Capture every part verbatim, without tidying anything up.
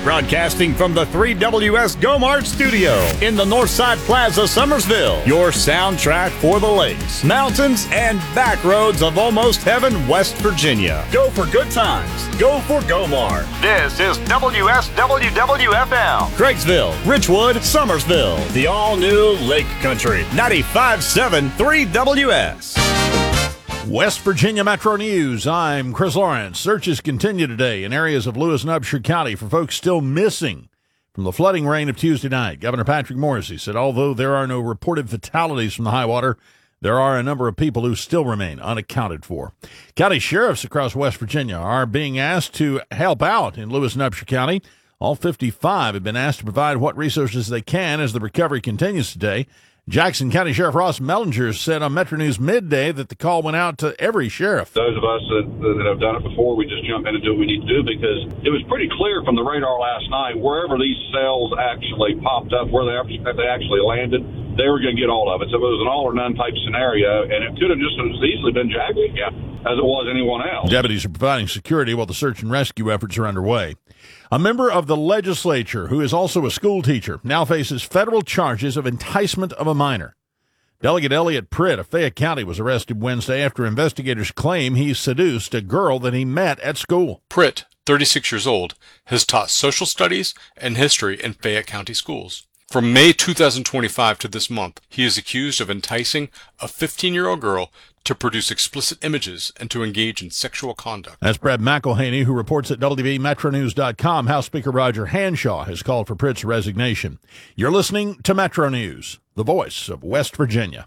Broadcasting from the three W S GoMart studio in the Northside Plaza, Summersville. Your soundtrack for the lakes, mountains, and back roads of almost heaven, West Virginia. Go for good times. Go for GoMart. This is W S W W F M. Craigsville, Richwood, Summersville. The all-new Lake Country. ninety-five point seven three W S. West Virginia Metro News. I'm Chris Lawrence. Searches continue today in areas of Lewis and Upshur County for folks still missing from the flooding rain of Tuesday night. Governor Patrick Morrisey said although there are no reported fatalities from the high water, there are a number of people who still remain unaccounted for. County sheriffs across West Virginia are being asked to help out in Lewis and Upshur County. All fifty-five have been asked to provide what resources they can as the recovery continues today. Jackson County Sheriff Ross Mellinger said on Metro News Midday that the call went out to every sheriff. Those of us that, that have done it before, we just jump in and do what we need to do because it was pretty clear from the radar last night, wherever these cells actually popped up, where they actually, they actually landed, they were going to get all of it. So it was an all or none type scenario, and it could have just as easily been Jackson County as it was anyone else. Deputies are providing security while the search and rescue efforts are underway. A member of the legislature, who is also a school teacher, now faces federal charges of enticement of a minor. Delegate Elliot Pritt of Fayette County was arrested Wednesday after investigators claim he seduced a girl that he met at school. Pritt, thirty-six years old, has taught social studies and history in Fayette County schools. From May two thousand twenty-five to this month, he is accused of enticing a fifteen-year-old girl to produce explicit images and to engage in sexual conduct. That's Brad McElhaney, who reports at W V Metro News dot com. House Speaker Roger Hanshaw has called for Pritt's resignation. You're listening to Metro News, the voice of West Virginia.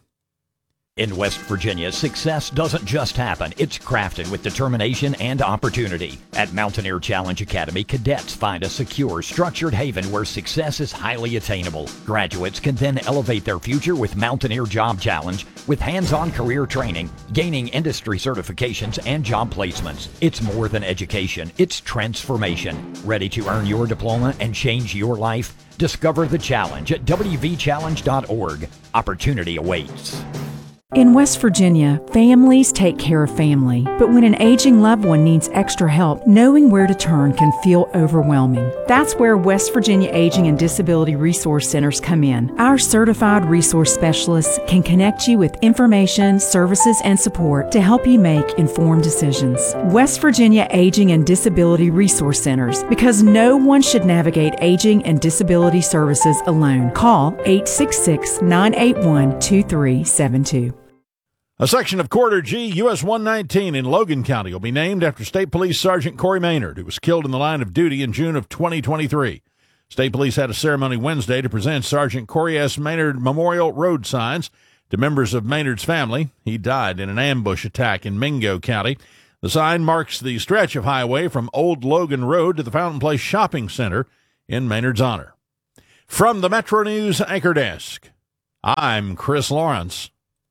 In West Virginia, success doesn't just happen. It's crafted with determination and opportunity. At Mountaineer Challenge Academy, cadets find a secure, structured haven where success is highly attainable. Graduates can then elevate their future with Mountaineer Job Challenge, with hands-on career training, gaining industry certifications, and job placements. It's more than education. It's transformation. Ready to earn your diploma and change your life? Discover the challenge at W V challenge dot org. Opportunity awaits. In West Virginia, families take care of family, but when an aging loved one needs extra help, knowing where to turn can feel overwhelming. That's where West Virginia Aging and Disability Resource Centers come in. Our certified resource specialists can connect you with information, services, and support to help you make informed decisions. West Virginia Aging and Disability Resource Centers, because no one should navigate aging and disability services alone. Call eight six six, nine eight one, two three seven two. A section of Corridor G, U S one nineteen in Logan County will be named after State Police Sergeant Corey Maynard, who was killed in the line of duty in June of twenty twenty-three. State Police had a ceremony Wednesday to present Sergeant Corey S. Maynard Memorial Road signs to members of Maynard's family. He died in an ambush attack in Mingo County. The sign marks the stretch of highway from Old Logan Road to the Fountain Place Shopping Center in Maynard's honor. From the Metro News Anchor Desk, I'm Chris Lawrence.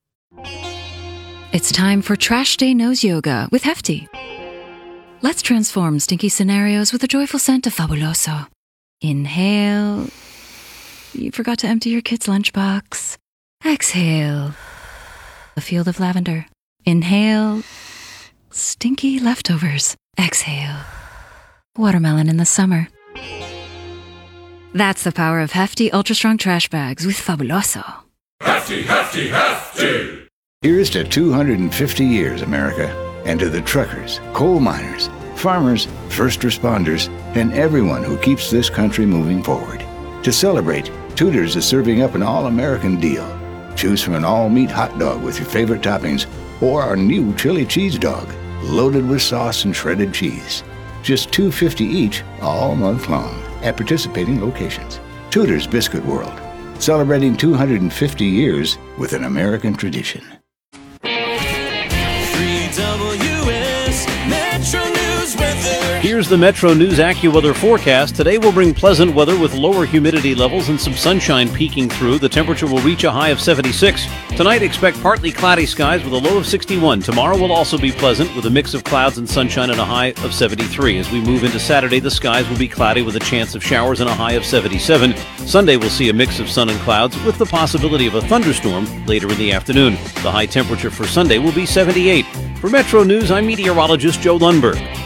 It's time for Trash Day Nose Yoga with Hefty. Let's transform stinky scenarios with the joyful scent of Fabuloso. Inhale. You forgot to empty your kid's lunchbox. Exhale. A field of lavender. Inhale. Stinky leftovers. Exhale. Watermelon in the summer. That's the power of Hefty Ultra Strong Trash Bags with Fabuloso. Hefty, Hefty, Hefty! Here's to two hundred fifty years, America, and to the truckers, coal miners, farmers, first responders, and everyone who keeps this country moving forward. To celebrate, Tudor's is serving up an all-American deal. Choose from an all-meat hot dog with your favorite toppings or our new chili cheese dog, loaded with sauce and shredded cheese. Just two dollars and fifty cents each all month long at participating locations. Tudor's Biscuit World, celebrating two hundred fifty years with an American tradition. Here's the Metro News AccuWeather forecast. Today will bring pleasant weather with lower humidity levels and some sunshine peeking through. The temperature will reach a high of seventy-six. Tonight, expect partly cloudy skies with a low of sixty-one. Tomorrow will also be pleasant with a mix of clouds and sunshine and a high of seventy-three. As we move into Saturday, the skies will be cloudy with a chance of showers and a high of seventy-seven. Sunday will see a mix of sun and clouds with the possibility of a thunderstorm later in the afternoon. The high temperature for Sunday will be seventy-eight. For Metro News, I'm meteorologist Joe Lundberg.